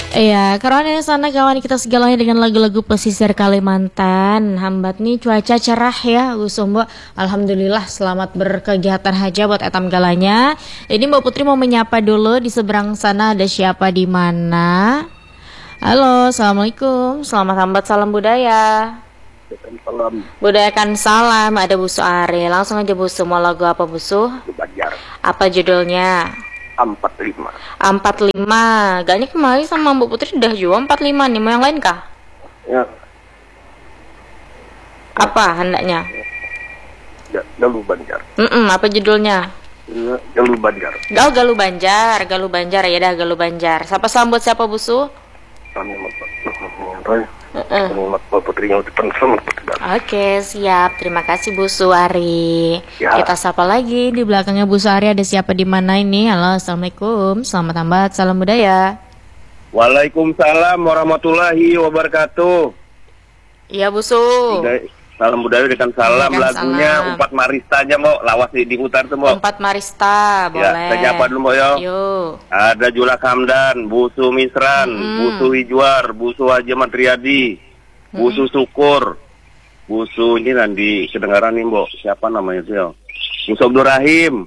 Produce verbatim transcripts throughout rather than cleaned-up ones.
Iya, karena sana kawan kita segalanya dengan lagu-lagu pesisir Kalimantan. Hambat nih cuaca cerah ya, Gus Mbok. Alhamdulillah selamat berkegiatan haja buat etam galanya. Ini Mbak Putri mau menyapa dulu di seberang sana ada siapa di mana? Halo, assalamualaikum. Selamat hambat salam budaya. Salam. Budayakan salam. Ada Busu Ari. Langsung aja Busu, mau lagu apa Busu? Banjar. Apa judulnya? empat lima. empat lima. Gaknya kemarin sama Mbak Putri udah jual empat lima nih. Mau yang lain kah? Ya. Apa hendaknya? Ya, Galuh Banjar. Mm-mm, apa judulnya? Ya, Galuh Banjar. Gal Galuh Banjar, Galuh Banjar ya dah Galuh Banjar. Siapa sambut siapa Busu? Kami Roy. Heeh. Mbak Putrinya depan sama. Oke, siap. Terima kasih Bu Suari. Ya. Kita sapa lagi di belakangnya Bu Suari ada siapa di mana ini? Halo, assalamualaikum. Selamat hambat, salam budaya. Waalaikumsalam warahmatullahi wabarakatuh. Iya Bu Su. Budaya- Salam budaya dengan salam. Dengan Lagunya salam. Empat Maristanya mau lawas di diputar tuh mau. Empat Marista, Ya, boleh. saya nyapa dulu mau yo. Yuk. Ada Julak Hamdan, Busu Misran, Mm-mm. Busu Hijwar, Busu Haji Matriadi, Busu Syukur, Busu ini nanti kedengaran nih Mbok, siapa namanya tuh ya? Busu Abdul Rahim,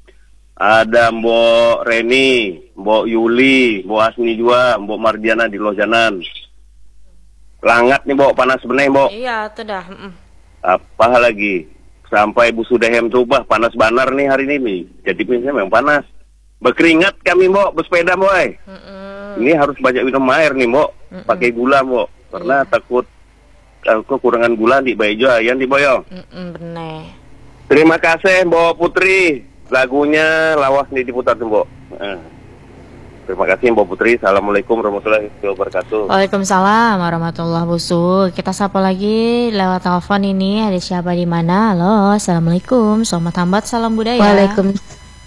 ada Mbok Reni, Mbok Yuli, Mbok Asni juga, Mbok Mardiana di Lojanan. Langat nih Mbok, panas bener Mbok. Iya, itu dah. Mm-mm. Apa lagi? Sampai Busu Dehem Tubah, panas banar nih hari ini nih. Jadi misalnya memang panas. Berkeringat kami Mbok, bersepeda Mbok. Mm-mm. Ini harus banyak minum air nih, Mbok. Pakai gula, Mbok. Karena Iya. takut uh, kekurangan gula di Baijo ayan di Boyo. Mm-mm, bener. Terima kasih, Mbok Putri. Lagunya lawas nih diputar tuh, Mbok. Eh. Terima kasih, Mbok Putri. Assalamualaikum warahmatullahi wabarakatuh. Waalaikumsalam warahmatullahi wabarakatuh. Kita sapa lagi lewat telepon ini. Ada siapa di mana? Halo, assalamualaikum. Selamat hambat, salam budaya. Waalaikum,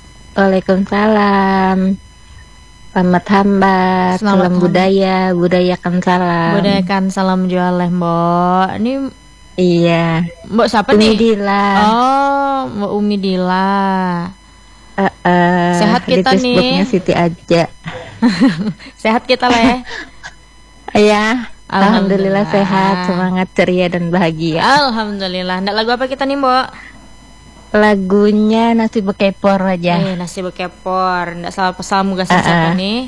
Waalaikumsalam. Selamat hambat, Selamat salam hambat. budaya, budayakan salam. Budayakan salam jualeh Mbok. Ini Iya. Mbok siapa Umi nih? Dila. Oh, Mbok Umi Dila. Eh, eh, Sehat kita di Facebooknya nih. Siti aja. Sehat kita leh. Iya. Alhamdulillah Alhamdulillah. sehat, semangat, ceria dan bahagia. Alhamdulillah. Ndak lagu apa kita nih Mbok? Lagunya nasi bekepor aja. Eh, nasi bekepor. Ndak salah pesan muga Ah, siapa ah. nih?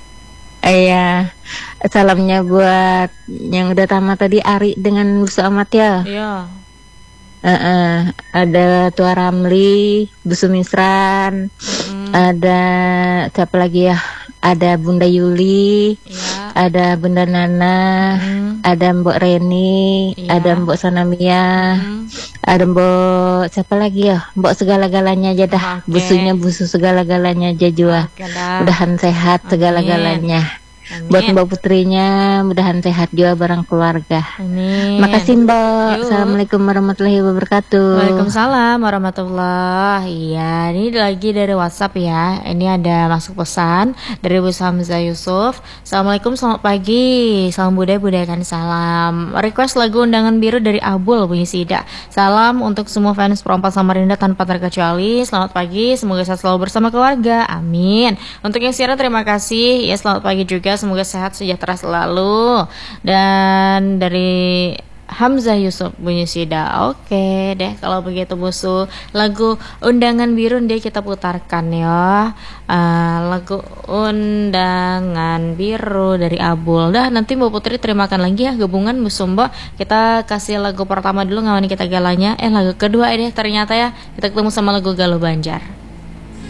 Iya. Salamnya buat yang udah tamat tadi Ari dengan Busu Amat ya. Iya. Uh-uh. Ada Tua Ramli, Busu Misran, Mm, ada siapa lagi ya? Ada Bunda Yuli, Iya. ada Bunda Nana, Mm, ada Mbok Reni, Iya. ada Mbok Sanamia, mm. ada Mbok siapa lagi ya? Mbok segala-galanya aja dah. Oke. Busunya busu segala-galanya aja jua. Oke dah. Mudahan sehat Amin. segala-galanya. Amin. Buat Mbok Putrinya, mudahan sehat juga bareng keluarga. Amin. Makasih Mbok. Yuk. Assalamualaikum warahmatullahi wabarakatuh. Waalaikumsalam warahmatullahi. Iya, ini lagi dari WhatsApp ya. Ini ada masuk pesan dari Bu Hamzah Yusuf. Assalamualaikum, selamat pagi. Salam budaya, budayakan salam. Request lagu Undangan Biru dari Abul bunyi Sida. Salam untuk semua fans perempat Samarinda tanpa terkecuali. Selamat pagi, semoga sehat selalu bersama keluarga. Amin. Untuk yang siaran terima kasih. Ya, selamat pagi juga. Semoga sehat sejahtera selalu. Dan dari Hamzah Yusuf bunyi Sida. Oke deh kalau begitu Busu. Lagu Undangan Biru dia kita putarkan ya. Uh, lagu Undangan Biru dari Abul. Dah nanti Mbak Putri terimakan lagi ya gabungan Busu Mbak. Kita kasih lagu pertama dulu ngawani kita galanya. Eh lagu kedua ini ternyata ya kita ketemu sama lagu Galuh Banjar.